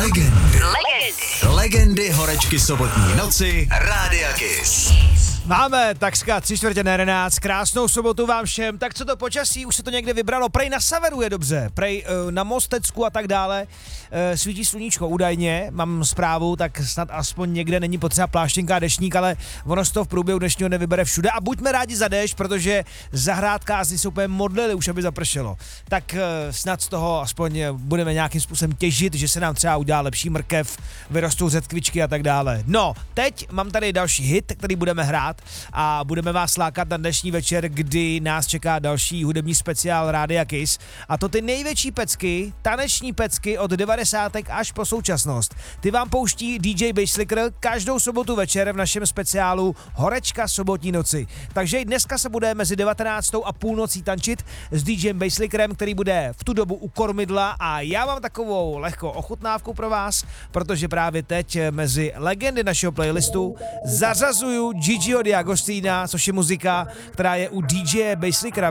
Legendy horečky sobotní noci Rádia Kiss. Máme takřka 11:45, krásnou sobotu vám všem. Tak co to počasí, už se to někde vybralo, prej na severu je dobře, prej na Mostecku a tak dále, svítí sluníčko údajně, mám zprávu, tak snad aspoň někde není potřeba pláštěnka a deštník, ale ono se to v průběhu dnešního dne vybere všude a buďme rádi za déšť, protože zahrádkáři se úplně modlili už, aby zapršelo. Tak snad z toho aspoň budeme nějakým způsobem těžit, že se nám třeba udělá lepší mrkev, vyrostou řetkvičky a tak dále. No, teď mám tady další hit, který budeme hrát a budeme vás lákat na dnešní večer, kdy nás čeká další hudební speciál Rádia Kiss a to ty největší pecky, taneční pecky od 90. až po současnost. Ty vám pouští DJ Basslicker každou sobotu večer v našem speciálu Horečka sobotní noci. Takže i dneska se bude mezi 19. a půlnocí tančit s DJem Basslickerem, který bude v tu dobu u kormidla a já mám takovou lehkou ochutnávku pro vás, protože právě teď mezi legendy našeho playlistu zařazuju Gigiho D'Agostina, což je muzika, která je u DJ Basslickera